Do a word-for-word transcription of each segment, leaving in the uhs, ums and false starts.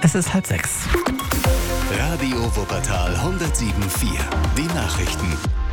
Es ist halb sechs. Radio Wuppertal hundertsieben Komma vier. Die Nachrichten.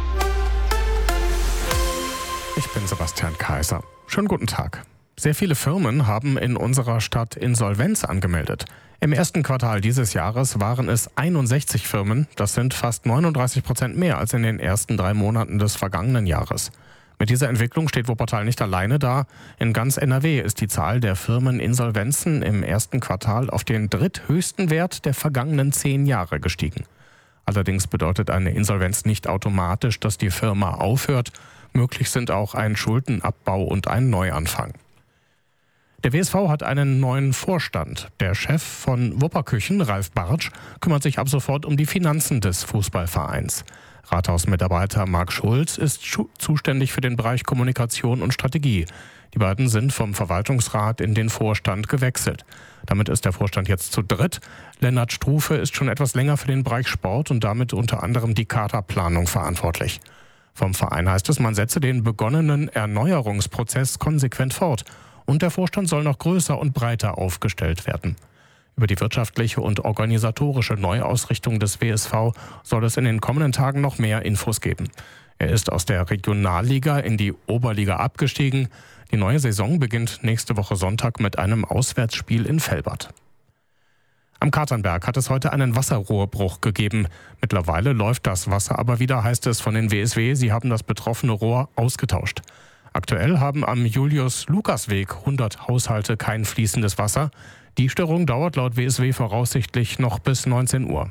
Ich bin Sebastian Kaiser. Schönen guten Tag. Sehr viele Firmen haben in unserer Stadt Insolvenz angemeldet. Im ersten Quartal dieses Jahres waren es einundsechzig Firmen. Das sind fast neununddreißig Prozent mehr als in den ersten drei Monaten des vergangenen Jahres. Mit dieser Entwicklung steht Wuppertal nicht alleine da. In ganz N R W ist die Zahl der Firmeninsolvenzen im ersten Quartal auf den dritthöchsten Wert der vergangenen zehn Jahre gestiegen. Allerdings bedeutet eine Insolvenz nicht automatisch, dass die Firma aufhört. Möglich sind auch ein Schuldenabbau und ein Neuanfang. Der W S V hat einen neuen Vorstand. Der Chef von Wupperküchen, Ralf Bartsch, kümmert sich ab sofort um die Finanzen des Fußballvereins. Rathausmitarbeiter Marc Schulz ist schu- zuständig für den Bereich Kommunikation und Strategie. Die beiden sind vom Verwaltungsrat in den Vorstand gewechselt. Damit ist der Vorstand jetzt zu dritt. Lennart Strufe ist schon etwas länger für den Bereich Sport und damit unter anderem die Kaderplanung verantwortlich. Vom Verein heißt es, man setze den begonnenen Erneuerungsprozess konsequent fort. Und der Vorstand soll noch größer und breiter aufgestellt werden. Über die wirtschaftliche und organisatorische Neuausrichtung des W S V soll es in den kommenden Tagen noch mehr Infos geben. Er ist aus der Regionalliga in die Oberliga abgestiegen. Die neue Saison beginnt nächste Woche Sonntag mit einem Auswärtsspiel in Velbert. Am Katernberg hat es heute einen Wasserrohrbruch gegeben. Mittlerweile läuft das Wasser aber wieder, heißt es von den W S W. Sie haben das betroffene Rohr ausgetauscht. Aktuell haben am Julius-Lukas-Weg hundert Haushalte kein fließendes Wasser. Die Störung dauert laut W S W voraussichtlich noch bis neunzehn Uhr.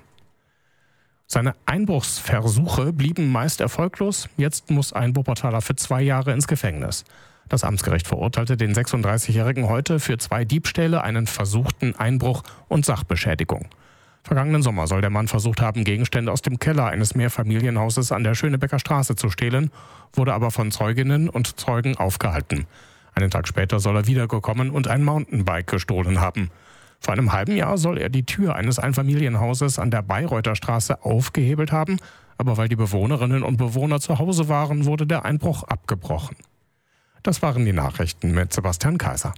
Seine Einbruchsversuche blieben meist erfolglos. Jetzt muss ein Wuppertaler für zwei Jahre ins Gefängnis. Das Amtsgericht verurteilte den sechsunddreißigjährigen heute für zwei Diebstähle, einen versuchten Einbruch und Sachbeschädigung. Vergangenen Sommer soll der Mann versucht haben, Gegenstände aus dem Keller eines Mehrfamilienhauses an der Schönebecker Straße zu stehlen, wurde aber von Zeuginnen und Zeugen aufgehalten. Einen Tag später soll er wiedergekommen und ein Mountainbike gestohlen haben. Vor einem halben Jahr soll er die Tür eines Einfamilienhauses an der Bayreuther Straße aufgehebelt haben, aber weil die Bewohnerinnen und Bewohner zu Hause waren, wurde der Einbruch abgebrochen. Das waren die Nachrichten mit Sebastian Kaiser.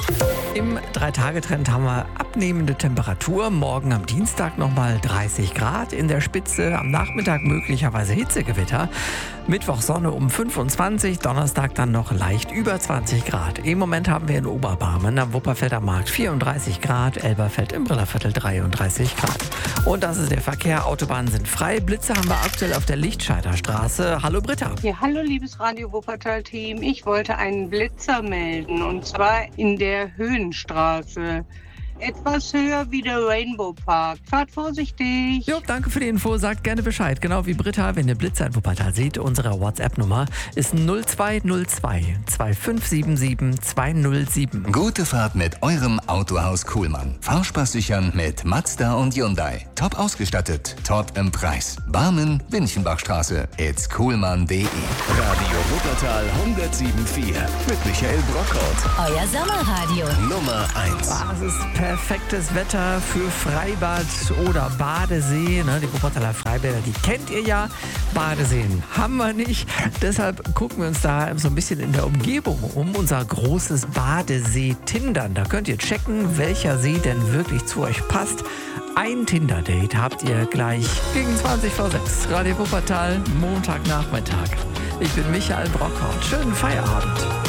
Im Drei-Tage-Trend haben wir abnehmende Temperatur. Morgen am Dienstag nochmal dreißig Grad in der Spitze. Am Nachmittag möglicherweise Hitzegewitter. Mittwoch Sonne um fünfundzwanzig, Donnerstag dann noch leicht über zwanzig Grad. Im Moment haben wir in Oberbarmen am Wupperfelder Markt vierunddreißig Grad, Elberfeld im Brillerviertel dreiunddreißig Grad. Und das ist der Verkehr. Autobahnen sind frei. Blitze haben wir aktuell auf der Lichtscheider Straße. Hallo Britta. Ja, hallo liebes Radio Wuppertal-Team. Ich wollte einen Blitzer melden und zwar in der Höhenstraße. Etwas höher wie der Rainbow Park. Fahrt vorsichtig. Jo, danke für die Info. Sagt gerne Bescheid. Genau wie Britta, wenn ihr Blitzer in Wuppertal seht. Unsere WhatsApp-Nummer ist null zwei null zwei zwei fünf sieben sieben zwei null sieben. Gute Fahrt mit eurem Autohaus Kuhlmann. Fahrspaß sichern mit Mazda und Hyundai. Top ausgestattet, top im Preis. Barmen, Winchenbachstraße. It's kuhlmann punkt de. Radio Wuppertal hundertsieben Komma vier mit Michael Brockhaut. Euer Sommerradio. Nummer eins. Ah, es ist perfektes Wetter für Freibad oder Badesee. Ne? Die Wuppertaler Freibäder, die kennt ihr ja. Badeseen haben wir nicht. Deshalb gucken wir uns da so ein bisschen in der Umgebung um. Unser großes Badesee-Tindern. Da könnt ihr checken, welcher See denn wirklich zu euch passt. Ein Tinder-Date habt ihr gleich gegen zwanzig vor sechs. Radio Wuppertal, Montagnachmittag. Ich bin Michael Brockhaut. Schönen Feierabend.